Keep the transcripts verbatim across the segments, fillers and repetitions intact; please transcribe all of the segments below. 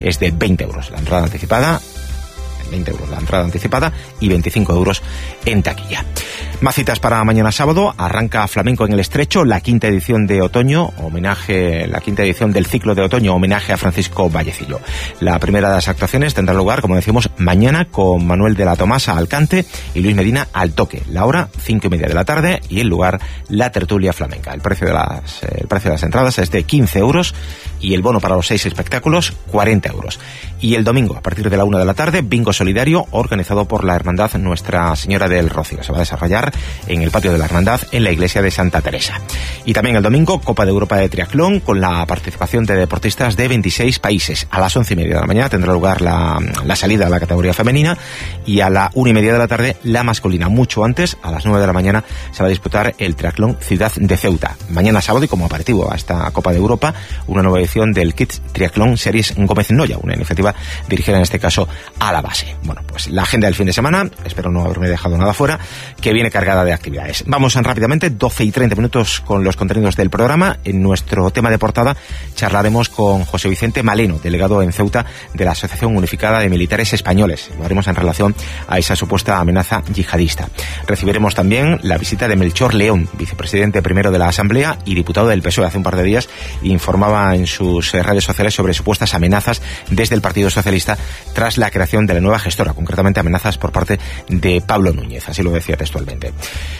es de veinte euros la entrada anticipada, veinte euros la entrada anticipada y veinticinco euros en taquilla. Más citas para mañana sábado. Arranca Flamenco en el Estrecho, la quinta edición de otoño, homenaje, la quinta edición del ciclo de otoño, homenaje a Francisco Vallecillo. La primera de las actuaciones tendrá lugar, como decimos, mañana con Manuel de la Tomasa al cante y Luis Medina al toque. La hora, cinco y media de la tarde, y el lugar, la tertulia flamenca. El precio de las, eh, el precio de las entradas es de quince euros y el bono para los seis espectáculos, cuarenta euros. Y el domingo, a partir de la una de la tarde, bingo solidario organizado por la Hermandad Nuestra Señora del Rocío. Se va a desarrollar en el patio de la Hermandad en la iglesia de Santa Teresa. Y también el domingo, Copa de Europa de Triatlón con la participación de deportistas de veintiséis países. A las once y media de la mañana tendrá lugar la, la salida a la categoría femenina y a la una y media de la tarde la masculina. Mucho antes, a las nueve de la mañana, se va a disputar el Triatlón Ciudad de Ceuta. Mañana sábado y como aperitivo a esta Copa de Europa, una nueva edición del Kids Triatlón Series Gómez Noya, una iniciativa dirigida en este caso a la base. Bueno, pues la agenda del fin de semana, espero no haberme dejado nada fuera, que viene cargada de actividades. Vamos rápidamente, doce y treinta minutos con los contenidos del programa. En nuestro tema de portada charlaremos con José Vicente Maleno, delegado en Ceuta de la Asociación Unificada de Militares Españoles. Lo haremos en relación a esa supuesta amenaza yihadista. Recibiremos también la visita de Melchor León, vicepresidente primero de la Asamblea y diputado del P S O E. Hace un par de días informaba en sus redes sociales sobre supuestas amenazas desde el Partido Socialista tras la creación de la nueva gestora, concretamente amenazas por parte de Pablo Núñez, así lo decía textualmente.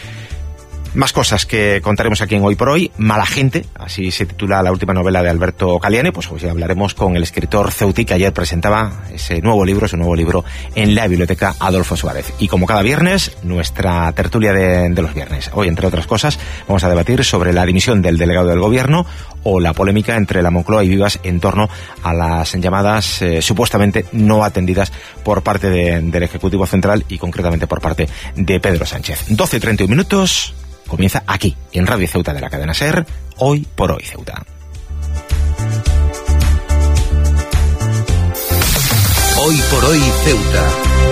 Más cosas que contaremos aquí en Hoy por Hoy. Mala gente, así se titula la última novela de Alberto Caliane. Pues hoy hablaremos con el escritor ceutí que ayer presentaba ese nuevo libro, ese nuevo libro en la biblioteca Adolfo Suárez. Y como cada viernes, nuestra tertulia de, de los viernes. Hoy, entre otras cosas, vamos a debatir sobre la dimisión del delegado del gobierno o la polémica entre la Moncloa y Vivas en torno a las llamadas eh, supuestamente no atendidas por parte de, del Ejecutivo Central y concretamente por parte de Pedro Sánchez. doce y treinta y un minutos. Comienza aquí, en Radio Ceuta de la cadena SER, Hoy por Hoy Ceuta. Hoy por Hoy Ceuta.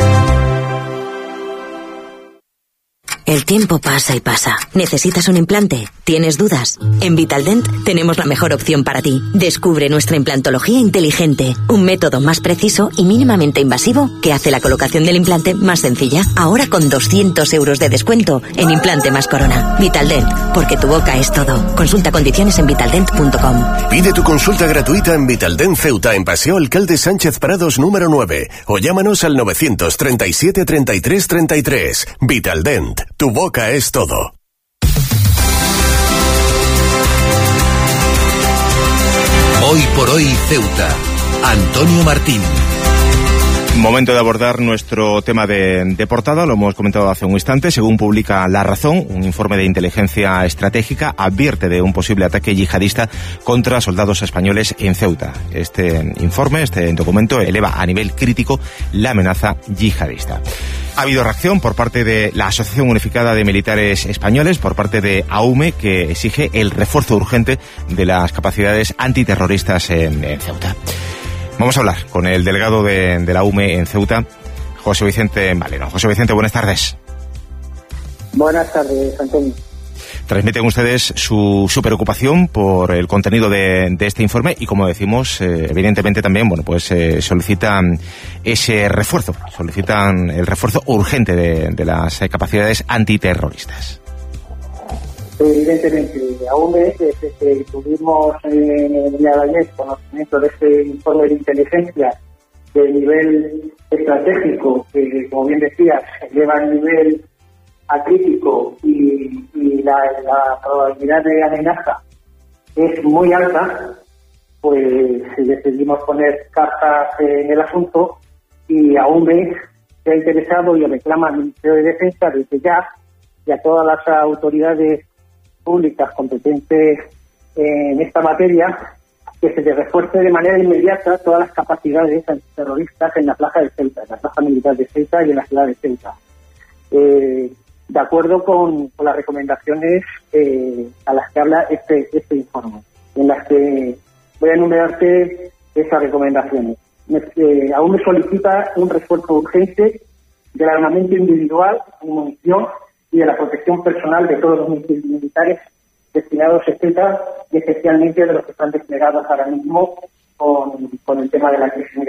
El tiempo pasa y pasa. ¿Necesitas un implante? ¿Tienes dudas? En Vitaldent tenemos la mejor opción para ti. Descubre nuestra implantología inteligente, un método más preciso y mínimamente invasivo que hace la colocación del implante más sencilla. Ahora con doscientos euros de descuento en Implante más Corona. Vitaldent, porque tu boca es todo. Consulta condiciones en vitaldent punto com. Pide tu consulta gratuita en Vitaldent Ceuta, en Paseo Alcalde Sánchez Prados número nueve, o llámanos al novecientos treinta y siete treinta y tres treinta y tres. Vitaldent. Tu boca es todo. Hoy por Hoy Ceuta. Antonio Martín. Momento de abordar nuestro tema de, de portada, lo hemos comentado hace un instante. Según publica La Razón, un informe de inteligencia estratégica advierte de un posible ataque yihadista contra soldados españoles en Ceuta. Este informe, este documento, eleva a nivel crítico la amenaza yihadista. Ha habido reacción por parte de la Asociación Unificada de Militares Españoles, por parte de AUME, que exige el refuerzo urgente de las capacidades antiterroristas en, en Ceuta. Vamos a hablar con el delegado de, de la AUME en Ceuta, José Vicente Maleno. José Vicente, buenas tardes. Buenas tardes, Antonio. Transmiten ustedes su, su preocupación por el contenido de, de este informe y, como decimos, eh, evidentemente también, bueno, pues eh, solicitan ese refuerzo, solicitan el refuerzo urgente de, de las eh, capacidades antiterroristas. Evidentemente, aún desde que tuvimos eh, el día de ayer conocimiento de este informe de inteligencia de nivel estratégico, que como bien decías, eleva el nivel a crítico y, y la, la probabilidad de amenaza es muy alta, pues decidimos poner cartas en el asunto y aún se ha interesado y reclama al Ministerio de Defensa desde ya y a todas las autoridades públicas competentes en esta materia que se refuerce de manera inmediata todas las capacidades antiterroristas en la plaza de Ceuta, en la plaza militar de Ceuta y en la ciudad de Ceuta. Eh, de acuerdo con, con las recomendaciones eh, a las que habla este, este informe, en las que voy a enumerarte esas recomendaciones. Eh, aún me solicita un refuerzo urgente del armamento individual y munición y de la protección personal de todos los militares destinados a Ceuta y especialmente de los que están desplegados ahora mismo con, con el tema de la crisis